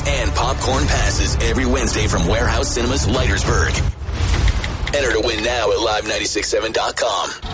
and popcorn passes every Wednesday from Warehouse Cinemas, Leitersburg. Enter to win now at live967.com.